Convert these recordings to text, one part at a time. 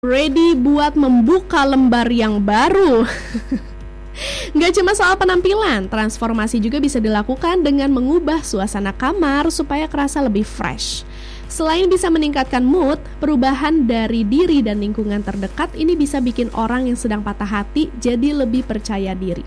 Ready buat membuka lembar yang baru. Gak cuma soal penampilan, transformasi juga bisa dilakukan dengan mengubah suasana kamar supaya kerasa lebih fresh. Selain bisa meningkatkan mood, perubahan dari diri dan lingkungan terdekat ini bisa bikin orang yang sedang patah hati jadi lebih percaya diri.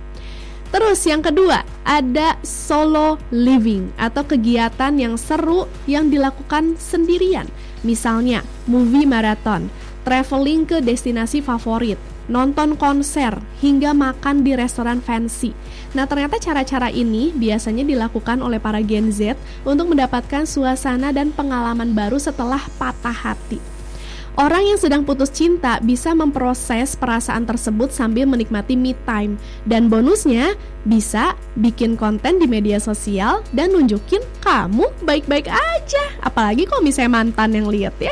Terus yang kedua, ada solo living atau kegiatan yang seru yang dilakukan sendirian. Misalnya, movie marathon, traveling ke destinasi favorit, nonton konser, hingga makan di restoran fancy. Nah, ternyata cara-cara ini biasanya dilakukan oleh para Gen Z untuk mendapatkan suasana dan pengalaman baru setelah patah hati. Orang yang sedang putus cinta bisa memproses perasaan tersebut sambil menikmati me time. Dan bonusnya, bisa bikin konten di media sosial dan nunjukin kamu baik-baik aja. Apalagi kalau misalnya mantan yang lihat ya.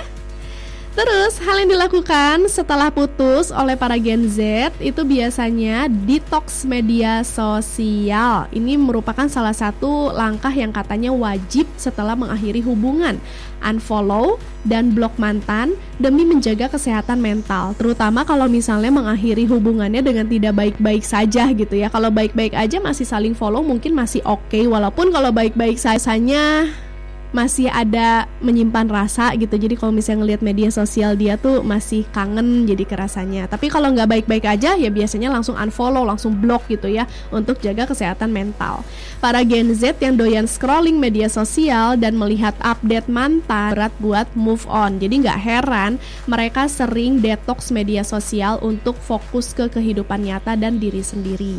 Terus, hal yang dilakukan setelah putus oleh para Gen Z itu biasanya detox media sosial. Ini merupakan salah satu langkah yang katanya wajib setelah mengakhiri hubungan. Unfollow dan blok mantan demi menjaga kesehatan mental. Terutama kalau misalnya mengakhiri hubungannya dengan tidak baik-baik saja gitu ya. Kalau baik-baik aja masih saling follow mungkin masih oke. Walaupun kalau baik-baik sajanya masih ada menyimpan rasa gitu. Jadi kalau misalnya ngelihat media sosial dia tuh masih kangen jadi kerasanya. Tapi kalau nggak baik-baik aja ya biasanya langsung unfollow, langsung block gitu ya, untuk jaga kesehatan mental. Para Gen Z yang doyan scrolling media sosial dan melihat update mantan berat buat move on. Jadi nggak heran mereka sering detox media sosial untuk fokus ke kehidupan nyata dan diri sendiri.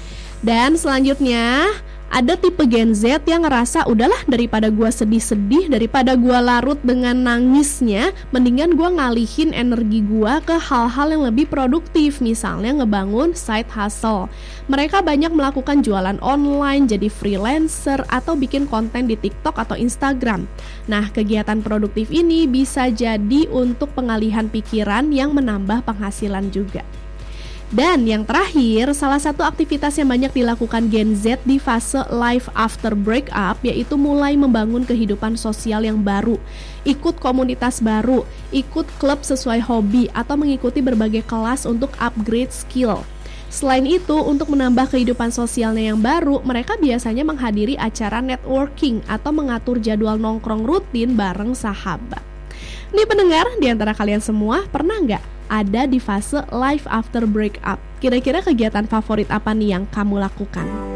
Dan selanjutnya ada tipe Gen Z yang ngerasa udahlah daripada gua sedih-sedih, daripada gua larut dengan nangisnya, mendingan gua ngalihin energi gua ke hal-hal yang lebih produktif, misalnya ngebangun side hustle. Mereka banyak melakukan jualan online, jadi freelancer, atau bikin konten di TikTok atau Instagram. Nah, kegiatan produktif ini bisa jadi untuk pengalihan pikiran yang menambah penghasilan juga. Dan yang terakhir, salah satu aktivitas yang banyak dilakukan Gen Z di fase life after breakup yaitu mulai membangun kehidupan sosial yang baru, ikut komunitas baru, ikut klub sesuai hobi, atau mengikuti berbagai kelas untuk upgrade skill. Selain itu, untuk menambah kehidupan sosialnya yang baru, mereka biasanya menghadiri acara networking atau mengatur jadwal nongkrong rutin bareng sahabat. Nih pendengar, di antara kalian semua pernah nggak ada di fase life after breakup? Kira-kira kegiatan favorit apa nih yang kamu lakukan?